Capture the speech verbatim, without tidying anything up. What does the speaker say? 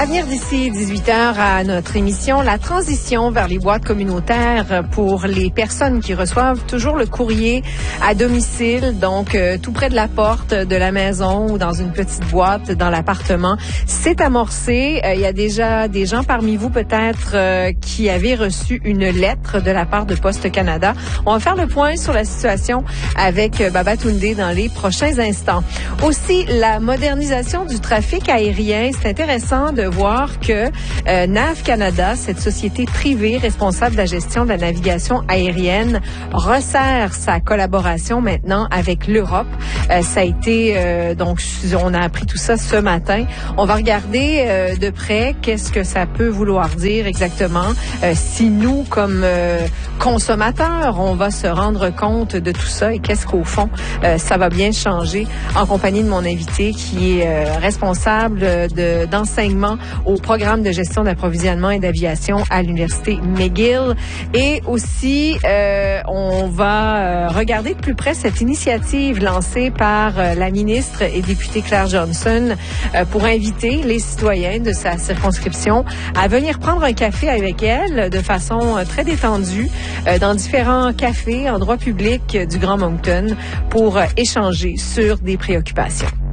À venir d'ici dix-huit heures à notre émission, la transition vers les boîtes communautaires pour les personnes qui reçoivent toujours le courrier à domicile, donc euh, tout près de la porte de la maison ou dans une petite boîte dans l'appartement. C'est amorcé. Euh, il y a déjà des gens parmi vous peut-être euh, qui avaient reçu une lettre de la part de Poste Canada. On va faire le point sur la situation avec euh, Babatunde dans les prochains instants. Aussi, la modernisation du trafic aérien. C'est intéressant de voir que euh, Nav Canada, cette société privée responsable de la gestion de la navigation aérienne, resserre sa collaboration maintenant avec l'Europe. Euh, ça a été, euh, donc, on a appris tout ça ce matin. On va regarder euh, de près qu'est-ce que ça peut vouloir dire exactement. Euh, si nous, comme euh, consommateurs, on va se rendre compte de tout ça et qu'est-ce qu'au fond, euh, ça va bien changer, en compagnie de mon invité qui est euh, responsable de, d'enseignement au programme de gestion d'approvisionnement et d'aviation à l'Université McGill. Et aussi, euh, on va euh, regarder de plus près cette initiative lancée par euh, la ministre et députée Claire Johnson euh, pour inviter les citoyens de sa circonscription à venir prendre un café avec elle de façon euh, très détendue euh, dans différents cafés, endroits publics du Grand Moncton pour euh, échanger sur des préoccupations.